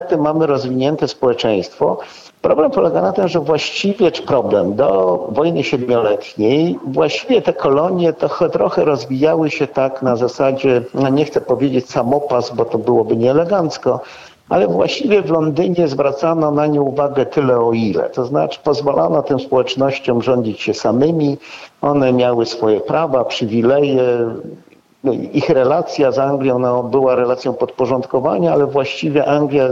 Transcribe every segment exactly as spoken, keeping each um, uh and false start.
mamy rozwinięte społeczeństwo. Problem polega na tym, że właściwie, czy problem, do wojny siedmioletniej właściwie te kolonie trochę, trochę rozwijały się tak na zasadzie, no nie chcę powiedzieć samopas, bo to byłoby nieelegancko, ale właściwie w Londynie zwracano na nie uwagę tyle o ile. To znaczy pozwalano tym społecznościom rządzić się samymi, one miały swoje prawa, przywileje. Ich relacja z Anglią no, była relacją podporządkowania, ale właściwie Anglia,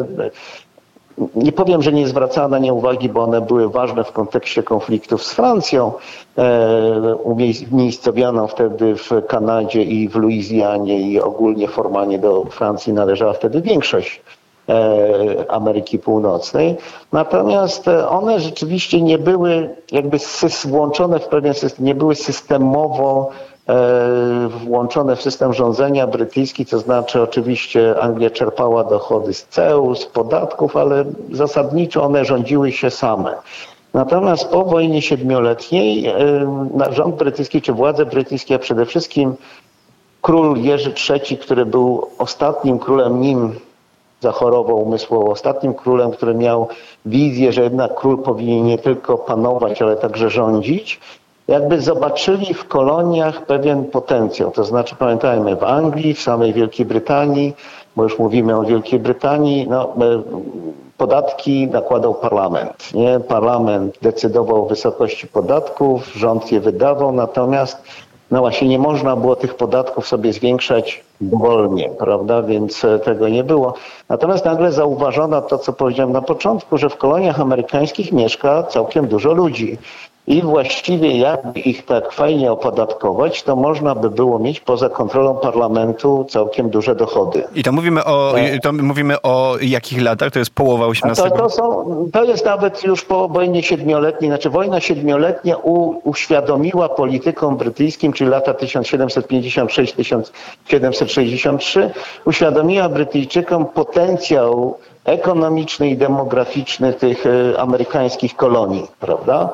nie powiem, że nie zwracała na nie uwagi, bo one były ważne w kontekście konfliktów z Francją, e, umiejscowioną wtedy w Kanadzie i w Luizjanie i ogólnie formalnie do Francji należała wtedy większość Ameryki Północnej. Natomiast one rzeczywiście nie były jakby włączone w pewien system, nie były systemowo włączone w system rządzenia brytyjski, to znaczy oczywiście Anglia czerpała dochody z ceł, z podatków, ale zasadniczo one rządziły się same. Natomiast po wojnie siedmioletniej rząd brytyjski, czy władze brytyjskie, a przede wszystkim król Jerzy trzeci, który był ostatnim królem, nim zachorował umysłowo, ostatnim królem, który miał wizję, że jednak król powinien nie tylko panować, ale także rządzić, jakby zobaczyli w koloniach pewien potencjał. To znaczy pamiętajmy, w Anglii, w samej Wielkiej Brytanii, bo już mówimy o Wielkiej Brytanii, no, podatki nakładał parlament. Nie? Parlament decydował o wysokości podatków, rząd je wydawał, natomiast no właśnie nie można było tych podatków sobie zwiększać wolnie, prawda, więc tego nie było. Natomiast nagle zauważono to, co powiedziałem na początku, że w koloniach amerykańskich mieszka całkiem dużo ludzi. I właściwie jakby ich tak fajnie opodatkować, to można by było mieć poza kontrolą parlamentu całkiem duże dochody. I to mówimy o, to mówimy o jakich latach? To jest połowa osiemnastego? To, to, są, to jest nawet już po wojnie siedmioletniej. Znaczy wojna siedmioletnia u, uświadomiła politykom brytyjskim, czyli lata tysiąc siedemset pięćdziesiąt sześć do tysiąc siedemset sześćdziesiąt trzy, uświadomiła Brytyjczykom potencjał ekonomiczny i demograficzny tych amerykańskich kolonii, prawda?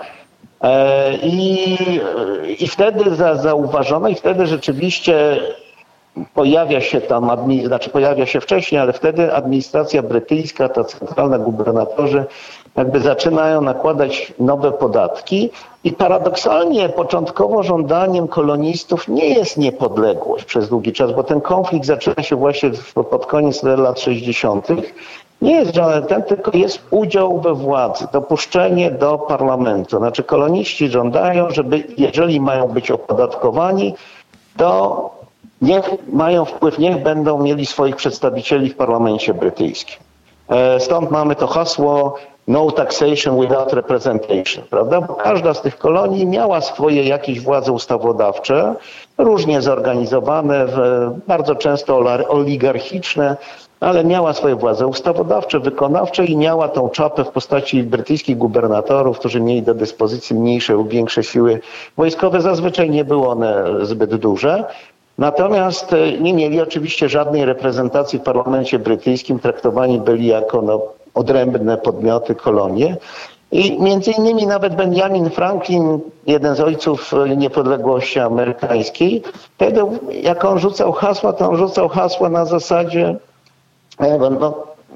I, i wtedy za, zauważono i wtedy rzeczywiście pojawia się tam, znaczy pojawia się wcześniej, ale wtedy administracja brytyjska, ta centralna gubernatorzy jakby zaczynają nakładać nowe podatki i paradoksalnie początkowo żądaniem kolonistów nie jest niepodległość przez długi czas, bo ten konflikt zaczyna się właśnie pod koniec lat sześćdziesiątych. Nie jest żaden ten, tylko jest udział we władzy, dopuszczenie do parlamentu. Znaczy koloniści żądają, żeby jeżeli mają być opodatkowani, to niech mają wpływ, niech będą mieli swoich przedstawicieli w parlamencie brytyjskim. Stąd mamy to hasło no taxation without representation, prawda? Bo każda z tych kolonii miała swoje jakieś władze ustawodawcze, różnie zorganizowane, bardzo często oligarchiczne, ale miała swoje władze ustawodawcze, wykonawcze i miała tą czapę w postaci brytyjskich gubernatorów, którzy mieli do dyspozycji mniejsze lub większe siły wojskowe. Zazwyczaj nie były one zbyt duże. Natomiast nie mieli oczywiście żadnej reprezentacji w parlamencie brytyjskim, traktowani byli jako no, odrębne podmioty, kolonie. I między innymi nawet Benjamin Franklin, jeden z ojców niepodległości amerykańskiej, wtedy jak on rzucał hasła, to on rzucał hasła na zasadzie no,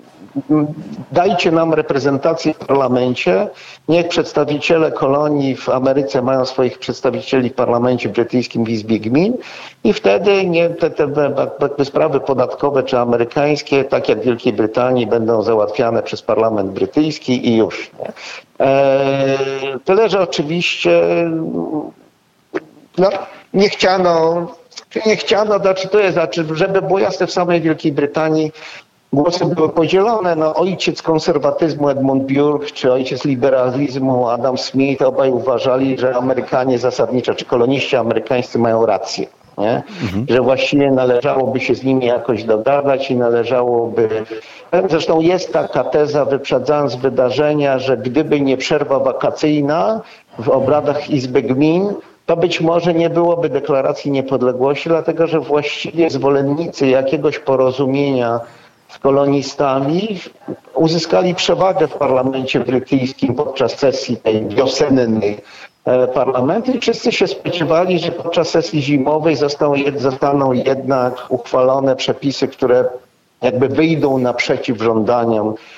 dajcie nam reprezentację w parlamencie, niech przedstawiciele kolonii w Ameryce mają swoich przedstawicieli w parlamencie brytyjskim w Izbie Gmin i wtedy nie, te, te, te sprawy podatkowe czy amerykańskie, tak jak w Wielkiej Brytanii, będą załatwiane przez parlament brytyjski i już. Nie? Eee, tyle, że oczywiście no, nie chciano, nie chciano, znaczy to jest, znaczy, żeby było jasne, w samej Wielkiej Brytanii głosy były podzielone. No, ojciec konserwatyzmu Edmund Burke czy ojciec liberalizmu Adam Smith obaj uważali, że Amerykanie zasadniczo, czy koloniści amerykańscy mają rację. Nie? Mhm. Że właściwie należałoby się z nimi jakoś dogadać i należałoby... Zresztą jest taka teza, wyprzedzając wydarzenia, że gdyby nie przerwa wakacyjna w obradach Izby Gmin, to być może nie byłoby deklaracji niepodległości, dlatego że właściwie zwolennicy jakiegoś porozumienia z kolonistami uzyskali przewagę w parlamencie brytyjskim podczas sesji tej wiosennej parlamentu i wszyscy się spodziewali, że podczas sesji zimowej zostaną, zostaną jednak uchwalone przepisy, które jakby wyjdą naprzeciw żądaniom